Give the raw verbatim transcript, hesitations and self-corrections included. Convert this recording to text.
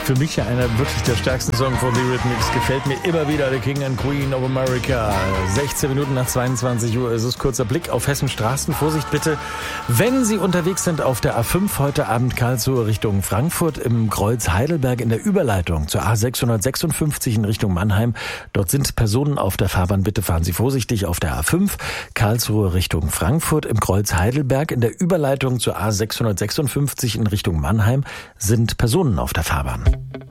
Für mich ja einer wirklich der stärksten Songs von The Eurythmics. Gefällt mir immer wieder, The King and Queen of America. sechzehn Minuten nach zweiundzwanzig Uhr ist es. Kurzer Blick auf Hessens Straßen. Vorsicht bitte, wenn Sie unterwegs sind auf der A fünf heute Abend Karlsruhe Richtung Frankfurt im Kreuz Heidelberg in der Überleitung zur A sechshundertsechsundfünfzig in Richtung Mannheim. Dort sind Personen auf der Fahrbahn. Bitte fahren Sie vorsichtig auf der A fünf Karlsruhe Richtung Frankfurt im Kreuz Heidelberg in der Überleitung zur A sechshundertsechsundfünfzig in Richtung Mannheim sind Personen auf der Fahrbahn.